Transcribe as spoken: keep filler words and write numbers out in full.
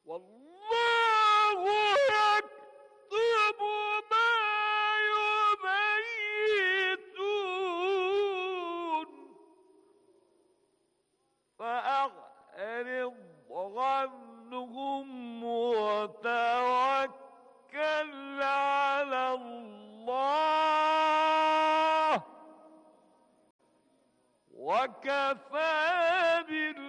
والله يكتب ما يبيتون فأعرض عنهم وتوكل على الله وكفى بالله